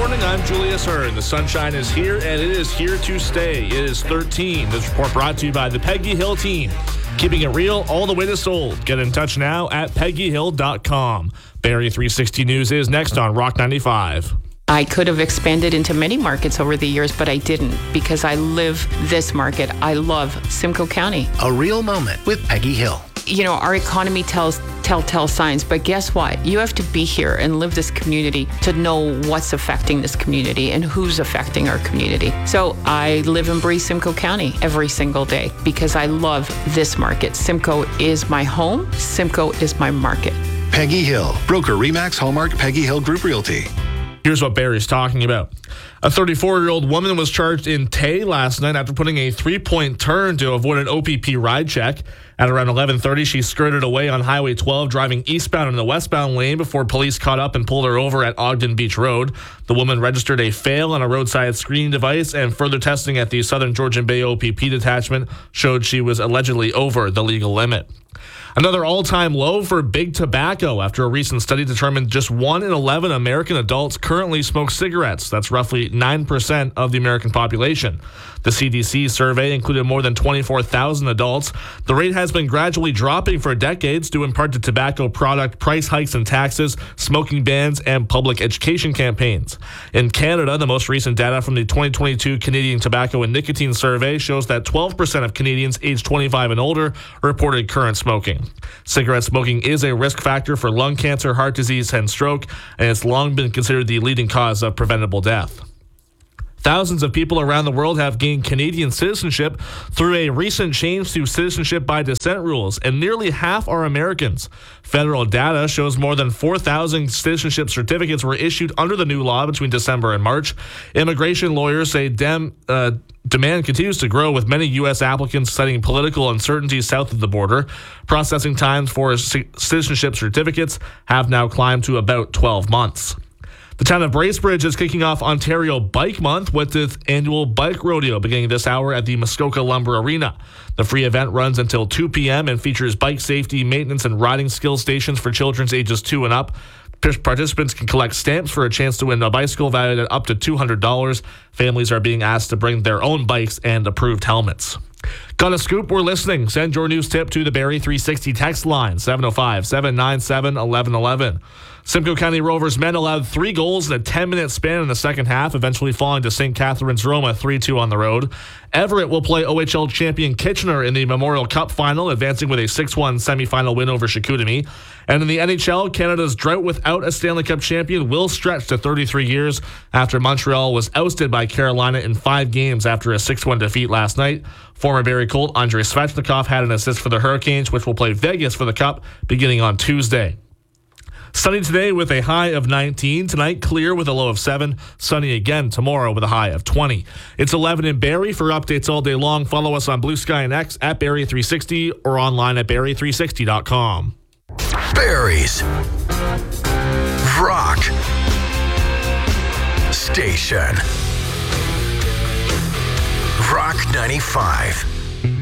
morning. I'm Julius Hearn. The sunshine is here, and it is here to stay. It is 13. This report brought to you by the Peggy Hill team. Keeping it real all the way to sold. Get in touch now at peggyhill.com. Barrie 360 News is next on Rock 95. I could have expanded into many markets over the years, but I didn't because I live this market. I love Simcoe County. A real moment with Peggy Hill. You know, our economy tells telltale signs, but guess what? You have to be here and live this community to know what's affecting this community and who's affecting our community. So I live and breathe Simcoe County every single day because I love this market. Simcoe is my home. Simcoe is my market. Peggy Hill, broker Remax Hallmark Peggy Hill Group Realty. Here's what Barrie's talking about. A 34-year-old woman was charged in Tay last night after putting a three-point turn to avoid an OPP ride check. At around 11:30, she skirted away on Highway 12, driving eastbound in the westbound lane before police caught up and pulled her over at Ogden Beach Road. The woman registered a fail on a roadside screening device, and further testing at the Southern Georgian Bay OPP detachment showed she was allegedly over the legal limit. Another all-time low for big tobacco after a recent study determined just 1 in 11 American adults currently smoke cigarettes. That's roughly 9% of the American population. The CDC survey included more than 24,000 adults. The rate has been gradually dropping for decades, due in part to tobacco product price hikes and taxes, smoking bans, and public education campaigns. In Canada, the most recent data from the 2022 Canadian Tobacco and Nicotine Survey shows that 12% of Canadians aged 25 and older reported current smoking. Cigarette smoking is a risk factor for lung cancer, heart disease, and stroke, and it's long been considered the leading cause of preventable death. Thousands of people around the world have gained Canadian citizenship through a recent change to citizenship by descent rules, and nearly half are Americans. Federal data shows more than 4,000 citizenship certificates were issued under the new law between December and March. Immigration lawyers say demand continues to grow, with many U.S. applicants citing political uncertainty south of the border. Processing times for citizenship certificates have now climbed to about 12 months. The town of Bracebridge is kicking off Ontario Bike Month with its annual bike rodeo beginning this hour at the Muskoka Lumber Arena. The free event runs until 2 p.m. and features bike safety, maintenance, and riding skill stations for children ages 2 and up. Participants can collect stamps for a chance to win a bicycle valued at up to $200. Families are being asked to bring their own bikes and approved helmets. Got a scoop? We're listening. Send your news tip to the Barrie 360 text line, 705-797-1111. Simcoe County Rovers men allowed 3 goals in a 10-minute span in the second half, eventually falling to St. Catharines Roma 3-2 on the road. Everett will play OHL champion Kitchener in the Memorial Cup final, advancing with a 6-1 semifinal win over Chicoutimi. And in the NHL, Canada's drought without a Stanley Cup champion will stretch to 33 years after Montreal was ousted by Carolina in 5 games after a 6-1 defeat last night. Former Barrie Colt Andrei Svechnikov had an assist for the Hurricanes, which will play Vegas for the Cup beginning on Tuesday. Sunny today with a high of 19. Tonight, clear with a low of 7. Sunny again tomorrow with a high of 20. It's 11 in Barrie. For updates all day long, follow us on Blue Sky and X at Barrie360 or online at Barrie360.com. Barrie's Rock Station. Rock 95.